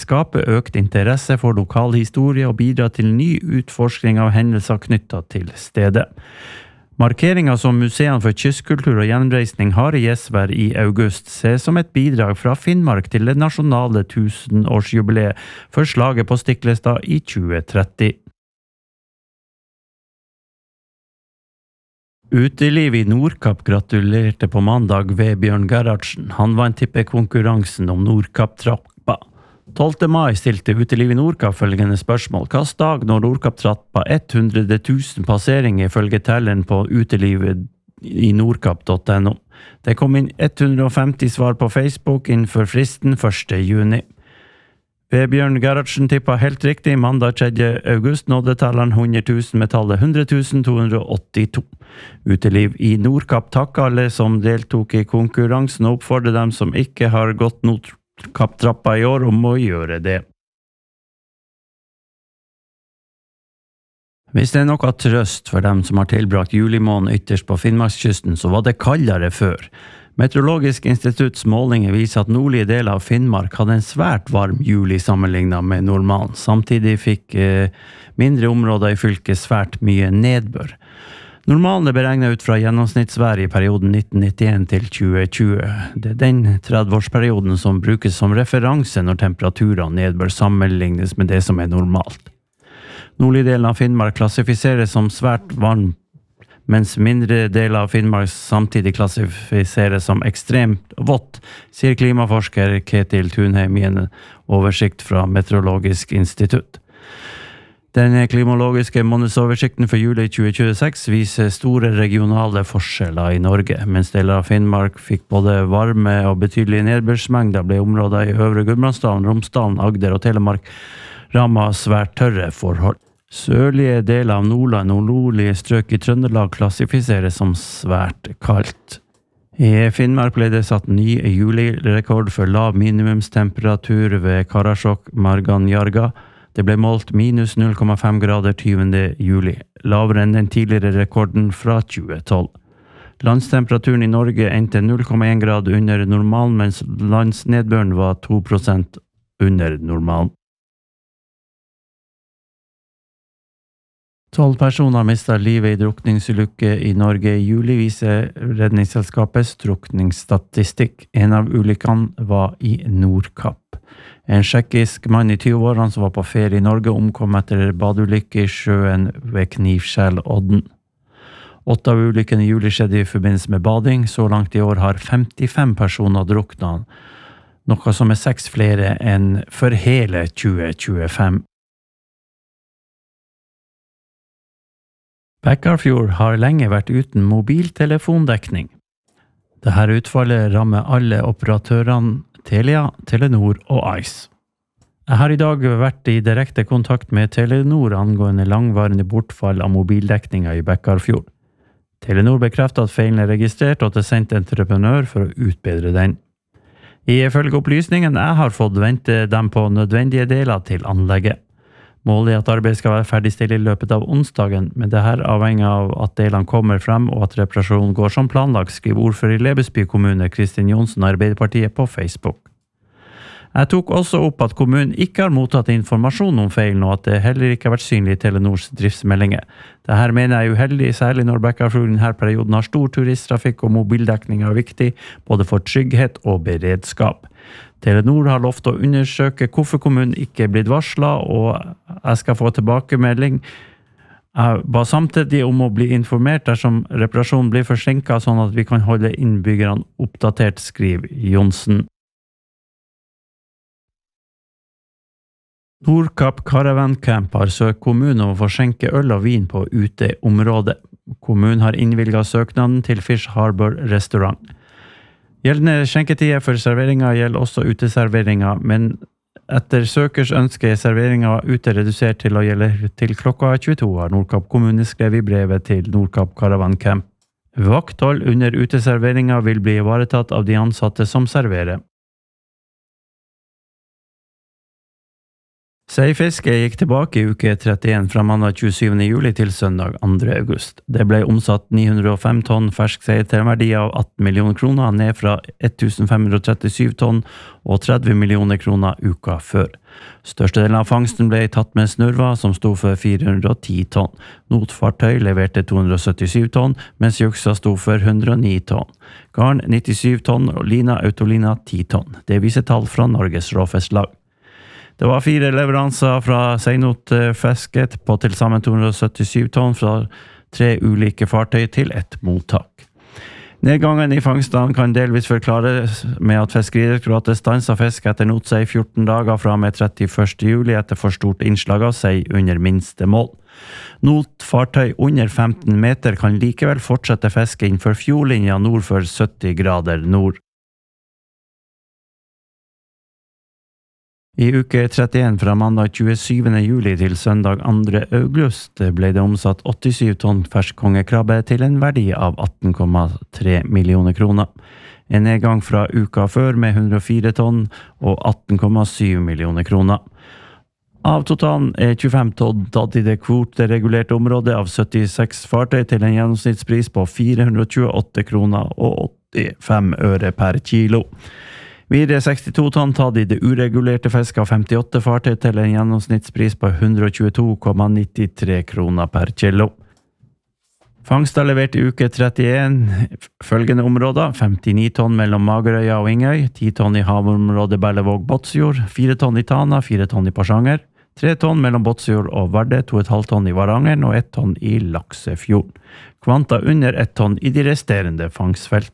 skape økt interesse for lokal historie og bidra til ny utforskning av hendelser knyttet til stedet. Markeringen som Museene for kystkultur og gjenreisning har i Gjesvær i august ses som et bidrag fra Finnmark til det nasjonale 1000-årsjubileet for slaget på Stiklestad i 2030. Uteliv i Nordkapp gratulerte på mandag Vebjørn Gerhardsen. Han vant tippekonkurransen om Nordkapp-trappa. 12. mai stilte Uteliv i Nordkapp følgende spørsmål. Hvilken dag når Nordkapp-trappa 100 000 passeringer ifølge telleren på utelivet i nordkapp.no. Det kom inn 150 svar på Facebook innenfor fristen 1. juni. Vebjørn Gerhardsen tippa helt riktig. Mandag 3. august nådde telleren 100 000 med tallet 100 282. Uteliv i Nordkapp takker alle som deltok i konkurransen og oppfordrer dem som ikke har gått Nordkapp-trappa i år om å gjøre det. Hvis det er noe trøst for dem som har tilbrakt julimåneden ytterst på Finnmarkskysten, så var det kaldere før. Meteorologisk institutts målinger viser at nordlige deler av Finnmark hadde en svært varm juli sammenlignet med normalen. Samtidig fikk mindre områder i fylket svært mye nedbør. Normalen er beregnet ut fra gjennomsnittsvær i perioden 1991 til 2020. Det er den 30-årsperioden som brukes som referanse når temperaturer og nedbør sammenlignes med det som er normalt. Nordlige delen av Finnmark klassifiseres som svært varm, mens mindre deler av Finnmark samtidig klassifiseres som ekstremt vått, sier klimaforsker Ketil Thunheim i en oversikt fra Meteorologisk institutt. Den klimologiske månedsoversikten for juli 2026 viser store regionale forskjeller i Norge. Mens deler av Finnmark fikk både varme og betydelige nedbørsmengder, ble områder i Øvre Gudbrandsdalen, Romsdalen, Agder og Telemark rammet svært tørre forhold. Sørlige deler av Nordland og nordlige strøk i Trøndelag klassifiseres som svært kaldt. I Finnmark ble det satt ny julirekord for lav minimumstemperatur ved Karasjok Marganjarga. Det ble målt minus 0,5 grader 20. juli, lavere enn den tidligere rekorden fra 2012. Landstemperaturen i Norge endte 0,1 grad under normalen, mens landsnedbøren var 2% under normalen. 12 personer mistet livet i drukningsulykke i Norge i juli, viser Redningsselskapets drukningsstatistikk. En av ulykkene var i Nordkapp. En tsjekkisk mann i 20-årene som var på ferie i Norge omkom etter badeulykke i sjøen ved Knivskjellodden. 8 av ulykkene i juli skjedde i forbindelse med bading. Så langt i år har 55 personer druknet, noe som er 6 flere enn for hele 2025. Bekkarfjord har lenge vært uten mobiltelefondekning. Dette utfallet rammer alle operatørene Telia, Telenor og Ice. Jeg har i dag vært i direkte kontakt med Telenor angående langvarende bortfall av mobildekninga i Bekkarfjord. Telenor bekrefter at feilen er registrert og at det er sendt entreprenør for å utbedre den. Ifølge opplysningen jeg har fått, venter de på nødvendige deler til anlegget. Målet er at arbeidet skal være ferdigstilt i løpet av onsdagen, men det her avhenger av at delene kommer frem og at reparasjonen går som planlagt, skriver ordfører i Lebesby kommune Kristin Johnsen og Arbeiderpartiet på Facebook. Jeg tok også opp at kommunen ikke har mottatt informasjon om feilen, og at det heller ikke har vært synlig i Telenors driftsmeldinger. Dette mener jeg er uheldig, særlig når Bekkarfjord i denne perioden har stor turisttrafikk og mobildekning er viktig, både for trygghet og beredskap. Telenor har lovt å undersøke hvorfor kommunen ikke er blitt varslet, og jeg skal få tilbakemelding. Jeg ba samtidig om å bli informert dersom reparasjonen blir forsinket, sånn at vi kan holde innbyggerne oppdatert, skriver Johnsen. Nordkapp Caravan Camp har søkt kommunen om å få skjenke øl og vin på uteområdet. Kommunen har innvilget søknaden til Fish Harbor restaurant. Gjeldende skjenketider for serveringa gjelder også uteserveringa, men etter søkers ønske er serveringa ute redusert til å gjelde til klokka 22, har Nordkapp kommune skrevet i brevet til Nordkapp Caravan Camp. Vakthold under uteserveringa vil bli ivaretatt av de ansatte som serverer. Seifiske gikk tilbake I uke 31 fra mandag 27. juli til søndag 2. august. Det ble omsatt 905 tonn fersk sei til en verdi av 18 millioner kroner, ned fra 1537 tonn og 30 millioner kroner uka før. Størstedelen av fangsten ble tatt med snurva, som sto for 410 tonn. Notfartøy leverte 277 tonn, mens juksa sto for 109 tonn. Garn 97 tonn og lina autolina 10 tonn. Det viser tall fra Norges Råfisklag. Det var 4 leveranser fra Seinot-fisket på til sammen 277 tonn fra 3 ulike fartøy til et mottak. Nedgangen I fangstene kan delvis forklares med at Fiskeridirektoratet stanset fisk etter notsei 14 dager fra med 31. juli etter for stort innslag av sei under minste mål. Notfartøy under 15 meter kan likevel fortsette fiske innenfor fjordlinja nord for 70 grader nord. I uke 31 fra mandag 27. juli til søndag 2. august ble det omsatt 87 tonn fersk kongekrabbe til en verdi av 18,3 millioner kroner. En nedgang fra uka før med 104 tonn og 18,7 millioner kroner. Av totalen 25 tonn tatt I det kvoteregulerte området av 76 fartøy til en gjennomsnittspris på 428 kroner og 85 øre per kilo. Videre 62 tonn tatt I det uregulerte fisk av 58 fartøy til en gjennomsnittspris på 122,93 kroner per kilo. Fangster levert I uke 31 følgende områder: 59 tonn mellom Magerøya og Ingøy, 10 tonn I havområdet Berlevåg-Båtsfjord, 4 tonn I Tana, 4 tonn I Porsanger, 3 tonn mellom Båtsfjord og Vardø, 2,5 tonn I Varangeren og 1 tonn I Laksefjord. Kvanta under 1 tonn I de resterende fangstfelt.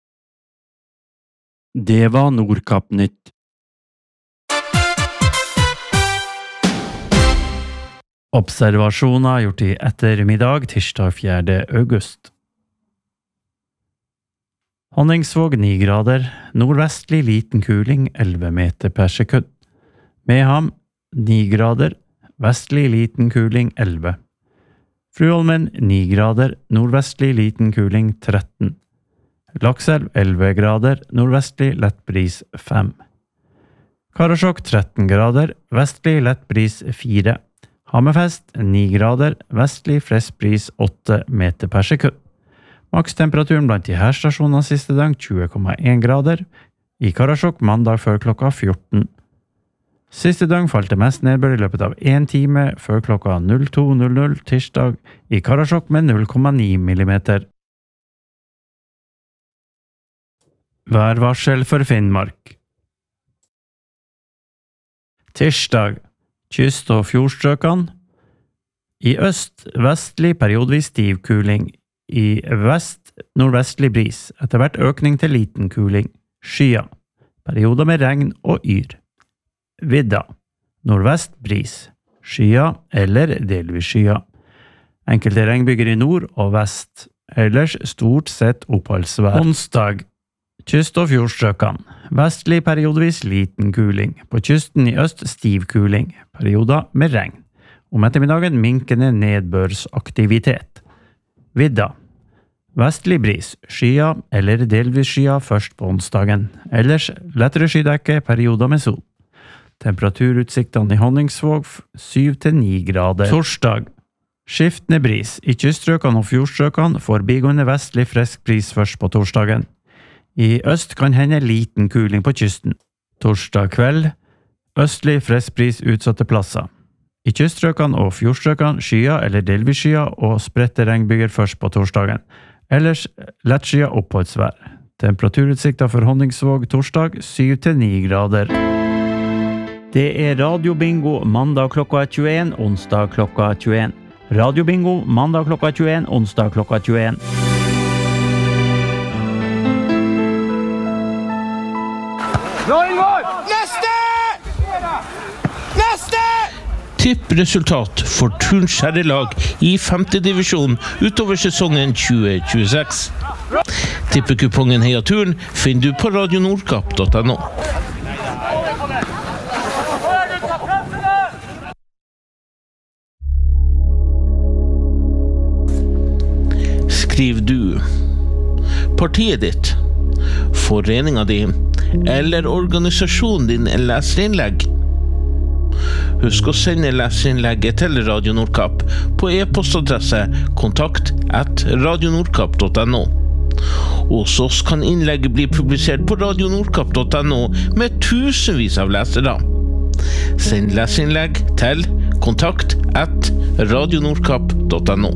Det var Nordkapp-nytt. Observasjoner gjort I ettermiddag, tirsdag 4. august. Honningsvåg 9 grader, nordvestlig liten kuling 11 meter per sekund. Meham 9 grader, vestlig liten kuling 11. Fruholmen 9 grader, nordvestlig liten kuling 13. Lakselv 11 grader, nordvestlig lett bris 5. Karasjok 13 grader, vestlig lett bris 4. Hammerfest 9 grader, vestlig frisk bris 8 meter per sekund. Makstemperaturen blant de her stasjonene siste døgn 20,1 grader. I Karasjok mandag før klokka 14. Siste døgn falt det mest nedbør I løpet av 1 time før klokka 02.00 tirsdag I Karasjok med 0,9 millimeter. Værvarsel for Finnmark. Tirsdag, kyst- og fjordstrøkene. I øst, vestlig periodvis stiv kuling. I vest, nordvestlig bris. Etter hvert økning til liten kuling. Skya. Perioder med regn og yr. Vidda. Nordvest bris. Skya eller delvis skya. Enkelte regnbyger I nord og vest. Ellers stort sett oppholdsvær. Onsdag. Kyst- og fjordstrøkene. Vestlig periodvis liten kuling. På kysten I øst stiv kuling. Perioder med regn. Om ettermiddagen minkende nedbørsaktivitet. Vidda. Vestlig bris. Skya eller delvis skya først på onsdagen. Ellers lettere skydekke, perioder med sol. Temperaturutsiktene I Honningsvåg 7-9 grader. Torsdag. Skiftende bris. I kyststrøkene og fjordstrøkene forbigående vestlig frisk bris først på torsdagen. I øst kan hende liten kuling på kysten. Torsdag kveld, østlig frisk bris utsatte plasser. I kyststrøkene og fjordstrøkene skya eller delvis skya og spredte regnbyger først på torsdagen. Ellers lettskya oppholdsvær. Temperaturutsiktene for Honningsvåg torsdag 7-9 grader. Det radiobingo mandag klokka 21, onsdag klokka 21. Radiobingo mandag klokka 21, onsdag klokka 21. Neste! Tippresultat for Turns herrelag I 5. divisjon utover sesongen 2026. Tippekupongen Heia Turn finner du på radionordkapp.no. Skriv du partiet ditt, foreninga di eller organisasjonen din leserinnlegg. Husk å sende leserinnlegget til Radio Nordkapp på e-postadresse kontakt@radionordkapp.no. Hos oss kan innlegget bli publisert på radionordkapp.no med tusenvis av lesere. Send leserinnlegg til kontakt@radionordkapp.no.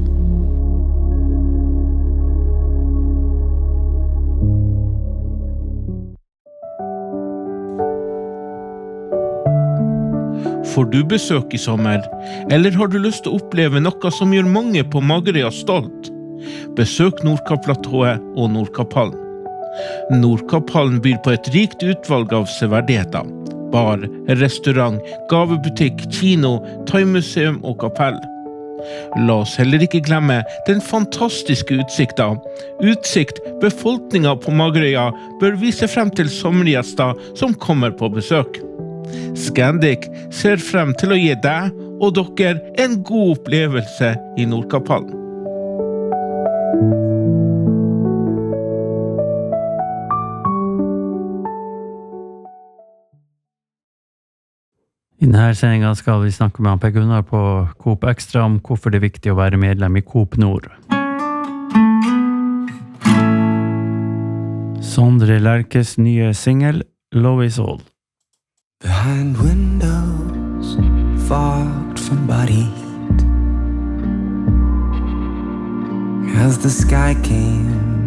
Får du besøk I sommer, eller har du lyst til å oppleve noe som gjør mange på Magerøya stolt? Besøk Nordkapp-platået og Nordkapphallen. Nordkapphallen byr på et rikt utvalg av severdigheter. Bar, restaurant, gavebutikk, kino, thaimuseum og kapell. La oss heller ikke glemme den fantastiske utsikten. Utsikt befolkningen på Magerøya bør vise frem til sommergjester som kommer på besøk. Scandic ser frem til å gi deg og dere en god opplevelse I Nordkapphallen. I denne sendingen skal vi snakke med Per Gunnar på Coop Extra om hvorfor det er viktig å være medlem I Coop Nord. Sondre Lerches nye single, Love Is All. Behind windows, fogged from body heat, as the sky came